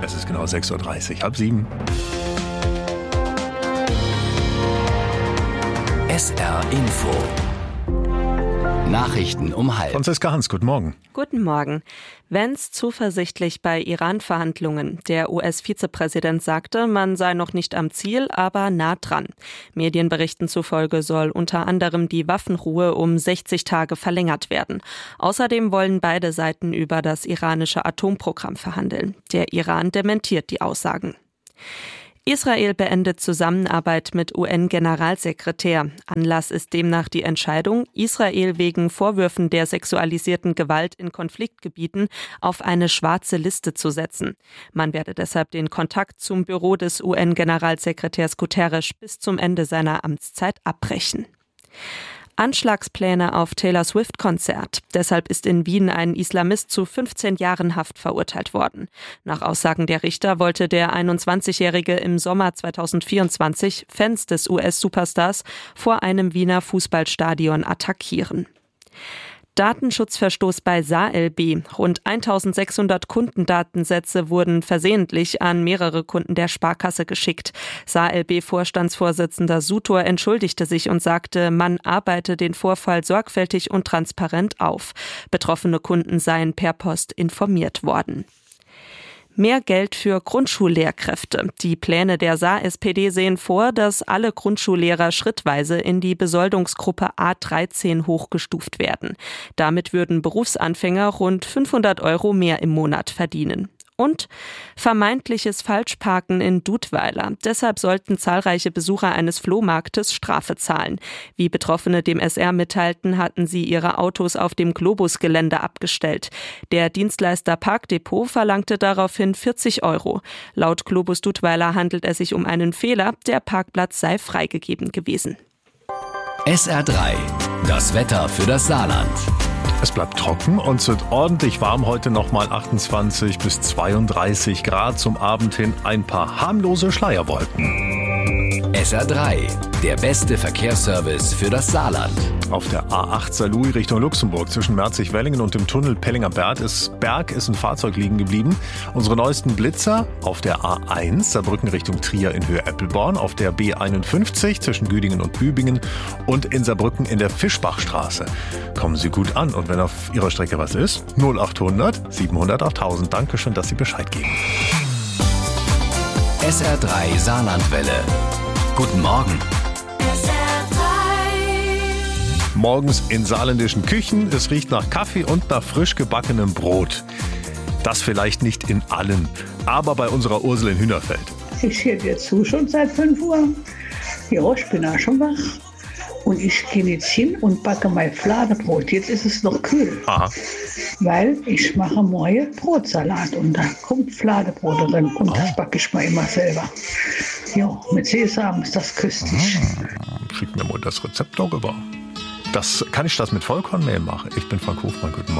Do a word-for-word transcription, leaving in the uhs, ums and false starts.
Es ist genau sechs Uhr dreißig, halb sieben. S R Info. Nachrichten um halb. Franziska Hans, guten Morgen. Guten Morgen. Vance zuversichtlich bei Iran-Verhandlungen. Der U S-Vizepräsident sagte, man sei noch nicht am Ziel, aber nah dran. Medienberichten zufolge soll unter anderem die Waffenruhe um sechzig Tage verlängert werden. Außerdem wollen beide Seiten über das iranische Atomprogramm verhandeln. Der Iran dementiert die Aussagen. Israel beendet Zusammenarbeit mit U N-Generalsekretär. Anlass ist demnach die Entscheidung, Israel wegen Vorwürfen der sexualisierten Gewalt in Konfliktgebieten auf eine schwarze Liste zu setzen. Man werde deshalb den Kontakt zum Büro des U N-Generalsekretärs Guterres bis zum Ende seiner Amtszeit abbrechen. Anschlagspläne auf Taylor Swift-Konzert. Deshalb ist in Wien ein Islamist zu fünfzehn Jahren Haft verurteilt worden. Nach Aussagen der Richter wollte der einundzwanzigjährige im Sommer zweitausendvierundzwanzig Fans des U S-Superstars vor einem Wiener Fußballstadion attackieren. Datenschutzverstoß bei S A L B. Rund eintausendsechshundert Kundendatensätze wurden versehentlich an mehrere Kunden der Sparkasse geschickt. S A L B-Vorstandsvorsitzender Sutor entschuldigte sich und sagte, man arbeite den Vorfall sorgfältig und transparent auf. Betroffene Kunden seien per Post informiert worden. Mehr Geld für Grundschullehrkräfte. Die Pläne der Saar-S P D sehen vor, dass alle Grundschullehrer schrittweise in die Besoldungsgruppe A dreizehn hochgestuft werden. Damit würden Berufsanfänger rund fünfhundert Euro mehr im Monat verdienen. Und vermeintliches Falschparken in Dudweiler. Deshalb sollten zahlreiche Besucher eines Flohmarktes Strafe zahlen. Wie Betroffene dem S R mitteilten, hatten sie ihre Autos auf dem Globus-Gelände abgestellt. Der Dienstleister Parkdepot verlangte daraufhin vierzig Euro. Laut Globus Dudweiler handelt es sich um einen Fehler. Der Parkplatz sei freigegeben gewesen. S R drei. Das Wetter für das Saarland. Es bleibt trocken und es wird ordentlich warm. Heute nochmal achtundzwanzig bis zweiunddreißig Grad. Zum Abend hin ein paar harmlose Schleierwolken. S R drei. Der beste Verkehrsservice für das Saarland. Auf der A acht Saarlouis Richtung Luxemburg zwischen Merzig-Wellingen und dem Tunnel Pellinger Berg ist, Berg ist ein Fahrzeug liegen geblieben. Unsere neuesten Blitzer auf der A eins Saarbrücken Richtung Trier in Höhe Eppelborn, auf der B einundfünfzig zwischen Güdingen und Bübingen und in Saarbrücken in der Fischbachstraße. Kommen Sie gut an und wenn auf Ihrer Strecke was ist, null achthundert siebenhundert achttausend. Dankeschön, dass Sie Bescheid geben. S R drei Saarlandwelle. Guten Morgen. Morgens in saarländischen Küchen. Es riecht nach Kaffee und nach frisch gebackenem Brot. Das vielleicht nicht in allen, aber bei unserer Ursel in Hühnerfeld. Ich höre dir zu schon seit fünf Uhr. Ja, ich bin auch schon wach. Und ich gehe jetzt hin und backe mein Fladenbrot. Jetzt ist es noch kühl. Aha. Weil ich mache morgen Brotsalat und da kommt Fladenbrot drin. Und oh. das backe ich mal immer selber. Ja, mit Sesam ist das köstlich. Ah, schick mir mal das Rezept darüber. Das, kann ich das mit Vollkornmehl machen? Ich bin Frank Hofmann. Guten Morgen.